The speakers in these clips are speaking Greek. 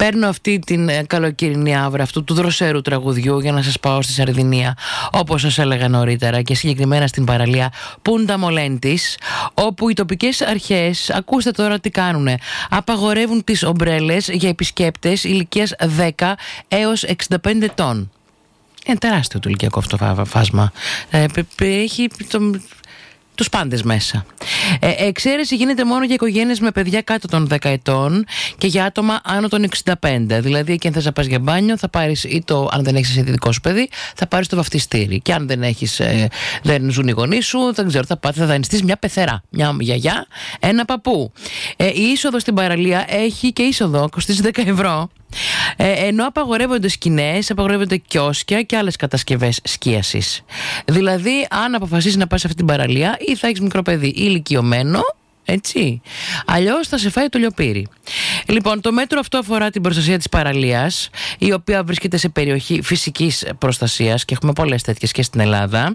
Παίρνω αυτή την καλοκαιρινή άβρα αυτού του δροσερού τραγουδιού για να σας πάω στη Σαρδινία, όπως σας έλεγα νωρίτερα, και συγκεκριμένα στην παραλία Πούντα Μολέντης, όπου οι τοπικές αρχές, ακούστε τώρα τι κάνουνε, απαγορεύουν τις ομπρέλες για επισκέπτες ηλικίας 10 έως 65 ετών. Είναι τεράστιο το ηλικιακό αυτό φάσμα. Έχει τους πάντες μέσα. Εξαίρεση γίνεται μόνο για οικογένειες με παιδιά κάτω των 10 ετών και για άτομα άνω των 65. Δηλαδή, και αν θες να πας για μπάνιο, θα πάρεις αν δεν έχεις εσύ δικό σου παιδί, θα πάρεις το βαφτιστήρι. Και αν δεν έχεις, δεν ζουν οι γονείς σου, δεν ξέρω, θα δανειστείς μια πεθερά, μια γιαγιά, ένα παππού. Η είσοδο στην παραλία έχει και είσοδο, κοστίζει 10 ευρώ. Ενώ απαγορεύονται σκηνές, απαγορεύονται κιόσκια και άλλες κατασκευές σκίασης. Δηλαδή, αν αποφασίσεις να πας σε αυτή την παραλία, ή θα έχεις μικρό παιδί ή ηλικιωμένο, έτσι, αλλιώς θα σε φάει το λιοπύρι. Λοιπόν, το μέτρο αυτό αφορά την προστασία της παραλίας, η οποία βρίσκεται σε περιοχή φυσικής προστασίας, και έχουμε πολλές τέτοιες και στην Ελλάδα.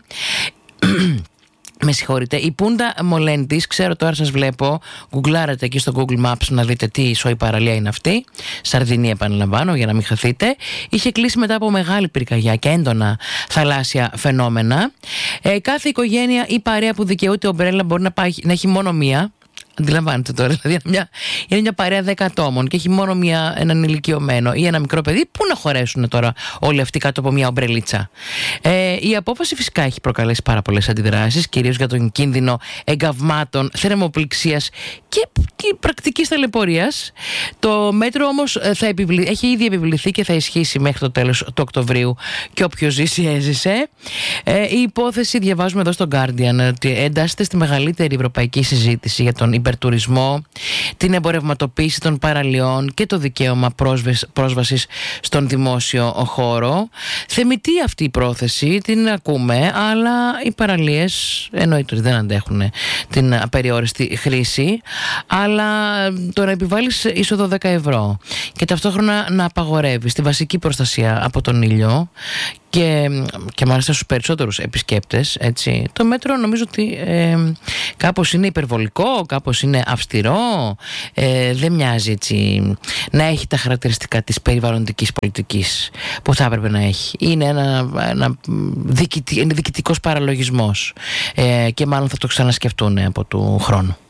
Με συγχωρείτε, η Πούντα Μολέντης, ξέρω τώρα σας βλέπω, γκουγκλάρετε εκεί στο Google Maps να δείτε τι ισόη παραλία είναι αυτή, Σαρδινία επαναλαμβάνω για να μην χαθείτε. Είχε κλείσει μετά από μεγάλη πυρκαγιά και έντονα θαλάσσια φαινόμενα. Κάθε οικογένεια ή παρέα που δικαιούται ομπρέλα μπορεί να έχει μόνο μία. Αντιλαμβάνετε τώρα, δηλαδή είναι μια παρέα 10 ατόμων και έχει μόνο έναν ηλικιωμένο ή ένα μικρό παιδί. Πού να χωρέσουν τώρα όλοι αυτοί κάτω από μια ομπρελίτσα? Η απόφαση φυσικά έχει προκαλέσει πάρα πολλές αντιδράσεις, κυρίως για τον κίνδυνο εγκαυμάτων, θερμοπληξίας και πρακτικής ταλαιπωρίας. Το μέτρο όμως έχει ήδη επιβληθεί και θα ισχύσει μέχρι το τέλος του Οκτωβρίου, και όποιος ζήσει έζησε. Η υπόθεση, διαβάζουμε εδώ στο Guardian, ότι εντάσσεται στη μεγαλύτερη ευρωπαϊκή συζήτηση για τον υπερτουρισμό, την εμπορευματοποίηση των παραλιών και το δικαίωμα πρόσβασης στον δημόσιο χώρο. Θεμιτή αυτή η πρόθεση, την ακούμε, αλλά οι παραλίες εννοείται ότι δεν αντέχουν την απεριόριστη χρήση. Αλλά το να επιβάλλεις είσοδο 10 ευρώ και ταυτόχρονα να απαγορεύεις τη βασική προστασία από τον ήλιο και μάλιστα στους περισσότερους επισκέπτες, έτσι, το μέτρο νομίζω ότι κάπως είναι υπερβολικό, κάπως είναι αυστηρό, δεν μοιάζει έτσι να έχει τα χαρακτηριστικά της περιβαλλοντικής πολιτικής που θα έπρεπε να έχει. Είναι ένα διοικητικός παραλογισμός, και μάλλον θα το ξανασκεφτούν από του χρόνου.